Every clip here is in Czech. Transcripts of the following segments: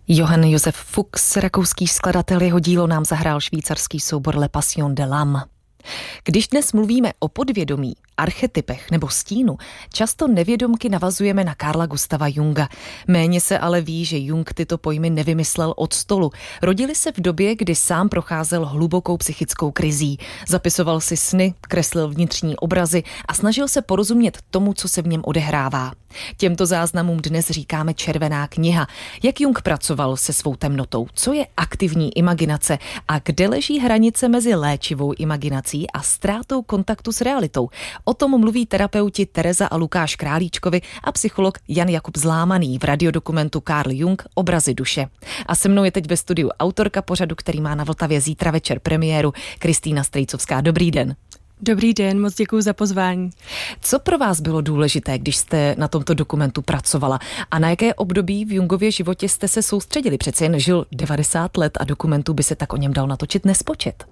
Johann Josef Fuchs, rakouský skladatel, jeho dílo nám zahrál švýcarský soubor Le Passion de l'âme. Když dnes mluvíme o podvědomí, archetypech nebo stínu, často nevědomky navazujeme na Carla Gustava Junga. Méně se ale ví, že Jung tyto pojmy nevymyslel od stolu. Rodili se v době, kdy sám procházel hlubokou psychickou krizí. Zapisoval si sny, kreslil vnitřní obrazy a snažil se porozumět tomu, co se v něm odehrává. Těmto záznamům dnes říkáme červená kniha. Jak Jung pracoval se svou temnotou? Co je aktivní imaginace? A kde leží hranice mezi léčivou imaginací a ztrátou kontaktu s realitou? O tom mluví terapeuti Tereza a Lukáš Králíčkovi a psycholog Jan Jakub Zlámaný v radiodokumentu Carl Jung Obrazy duše. A se mnou je teď ve studiu autorka pořadu, který má na Vltavě zítra večer premiéru, Kristýna Strejcovská. Dobrý den. Dobrý den, moc děkuji za pozvání. Co pro vás bylo důležité, když jste na tomto dokumentu pracovala? A na jaké období v Jungově životě jste se soustředili? Přece jen žil 90 let a dokumentů by se tak o něm dal natočit nespočet.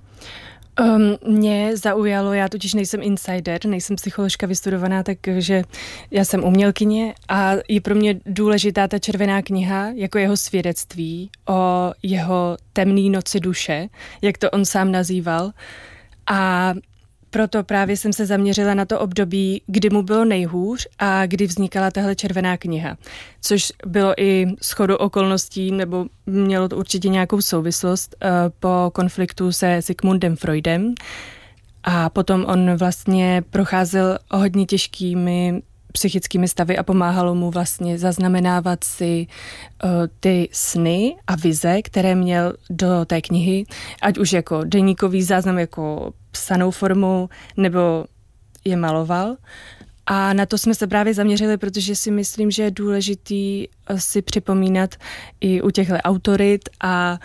Mě zaujalo, já totiž nejsem insider, nejsem psycholožka vystudovaná, takže já jsem umělkyně a je pro mě důležitá ta červená kniha jako jeho svědectví o jeho temné noci duše, jak to on sám nazýval. A proto právě jsem se zaměřila na to období, kdy mu bylo nejhůř a kdy vznikala tahle červená kniha. Což bylo i shodou okolností, nebo mělo to určitě nějakou souvislost po konfliktu se Sigmundem Freudem. A potom on vlastně procházel hodně těžkými psychickými stavy a pomáhalo mu vlastně zaznamenávat si ty sny a vize, které měl do té knihy, ať už jako deníkový záznam, jako psanou formou, nebo je maloval. A na to jsme se právě zaměřili, protože si myslím, že je důležitý si připomínat i u těchto autorit a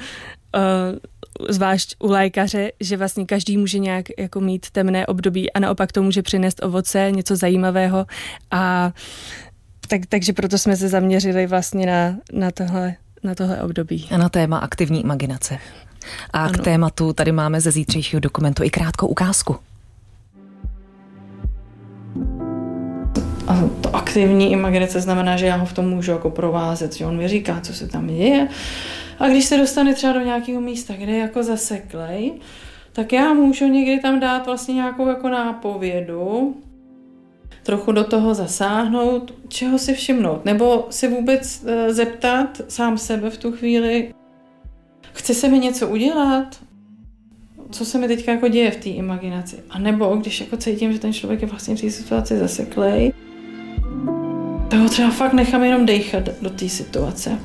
zvlášť u lékaře, že vlastně každý může nějak jako mít temné období a naopak to může přinést ovoce, něco zajímavého a takže proto jsme se zaměřili vlastně na tohle období. A na téma aktivní imaginace. A ano. K tématu tady máme ze zítřejšího dokumentu i krátkou ukázku. A to aktivní imaginace znamená, že já ho v tom můžu jako provázet, že on mi říká, co se tam děje. A když se dostane třeba do nějakého místa, kde je jako zaseklej, tak já můžu někdy tam dát vlastně nějakou jako nápovědu, trochu do toho zasáhnout, čeho si všimnout, nebo si vůbec zeptat sám sebe v tu chvíli, chce se mi něco udělat, co se mi teďka jako děje v té imaginaci. A nebo když jako cítím, že ten člověk je vlastně v té situaci zaseklej, tak ho třeba fakt nechám jenom dejchat do té situace.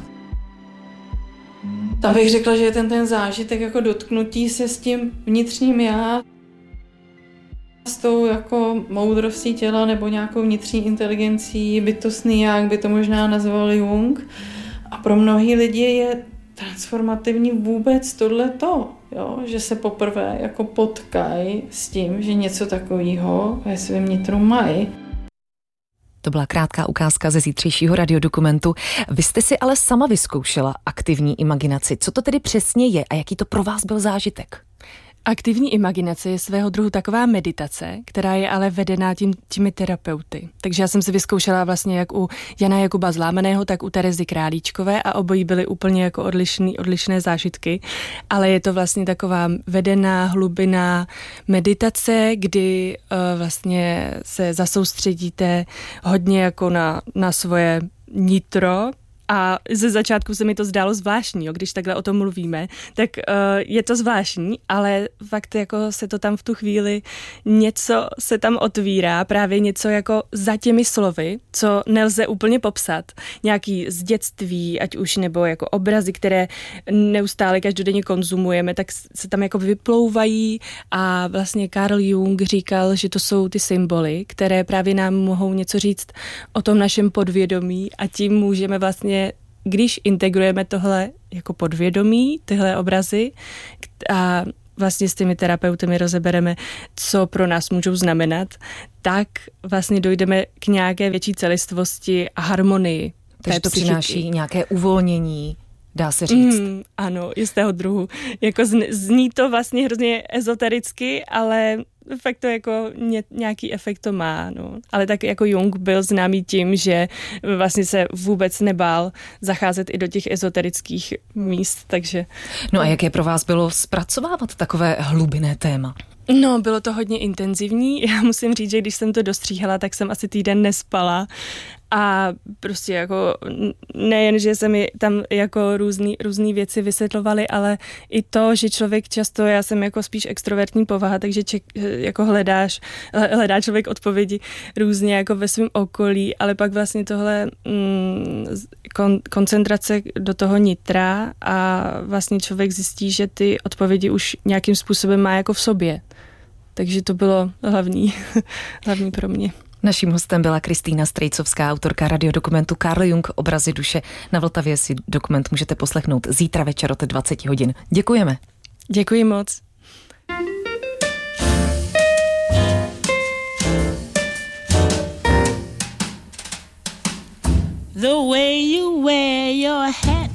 Tam bych řekla, že je ten zážitek jako dotknutí se s tím vnitřním já, s tou jako moudrostí těla nebo nějakou vnitřní inteligencí, bytostný já, jak by to možná nazval Jung. A pro mnohý lidi je transformativní vůbec tohleto, jo? Že se poprvé jako potkají s tím, že něco takového ve svém vnitru mají. To byla krátká ukázka ze zítřejšího radiodokumentu. Vy jste si ale sama vyzkoušela aktivní imaginaci. Co to tedy přesně je a jaký to pro vás byl zážitek? Aktivní imaginace je svého druhu taková meditace, která je ale vedená těmi terapeuty. Takže já jsem si vyzkoušela vlastně jak u Jana Jakuba Zlámaného, tak u Terezy Králíčkové a obojí byly úplně jako odlišné zážitky, ale je to vlastně taková vedená, hlubinná meditace, kdy vlastně se zasoustředíte hodně jako na svoje nitro. A ze začátku se mi to zdálo zvláštní, jo, když takhle o tom mluvíme, tak je to zvláštní, ale fakt jako se to tam v tu chvíli něco se tam otvírá, právě něco jako za těmi slovy, co nelze úplně popsat. Nějaký z dětství, ať už nebo jako obrazy, které neustále každodenně konzumujeme, tak se tam jako vyplouvají a vlastně Carl Jung říkal, že to jsou ty symboly, které právě nám mohou něco říct o tom našem podvědomí a tím můžeme vlastně, když integrujeme tohle jako podvědomí, tyhle obrazy a vlastně s těmi terapeuty rozebereme, co pro nás můžou znamenat, tak vlastně dojdeme k nějaké větší celistvosti a harmonii. Takže to přináší nějaké uvolnění, dá se říct. Ano, jistého druhu. Jako zní to vlastně hrozně ezotericky, ale fakt to jako nějaký efekt to má, no. Ale tak jako Jung byl známý tím, že vlastně se vůbec nebál zacházet i do těch ezoterických míst, takže... No a jaké pro vás bylo zpracovávat takové hlubinné téma? No, bylo to hodně intenzivní. Já musím říct, že když jsem to dostříhala, tak jsem asi týden nespala. A prostě jako nejen, že se mi tam jako různý věci vysvětlovaly, ale i to, že člověk často, já jsem jako spíš extrovertní povaha, takže jako hledá člověk odpovědi různě jako ve svém okolí, ale pak vlastně tohle koncentrace do toho nitra a vlastně člověk zjistí, že ty odpovědi už nějakým způsobem má jako v sobě. Takže to bylo hlavní pro mě. Naším hostem byla Kristýna Strejcovská, autorka radiodokumentu Carl Jung Obrazy duše. Na Vltavě si dokument můžete poslechnout zítra večer od 20 hodin. Děkujeme. Děkuji moc. The way you wear your hat